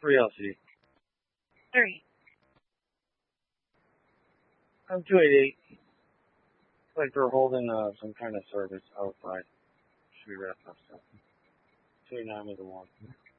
3LC. 3. I'm 288. It's like they're holding some kind of service outside. Should be wrapped up. 289 is the one.